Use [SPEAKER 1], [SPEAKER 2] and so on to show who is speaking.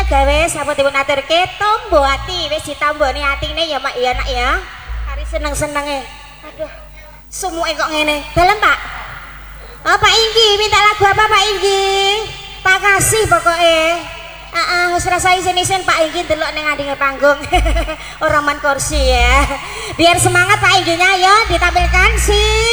[SPEAKER 1] gawe sampun aturke tombo ati wis ditamboni atine ya Mak ya nak ya. Hari seneng-senenge. Aduh. Semua kok ngene. Dalem Pak. Oh Pak Inggi minta lagu apa Pak Inggi? Pak kasih pokoknya. Wis rasa isin-isin Pak Inggi delok ning ngandinge panggung. Ora man kursi ya. Biar semangat Pak Ingginya ya ditampilkan sih.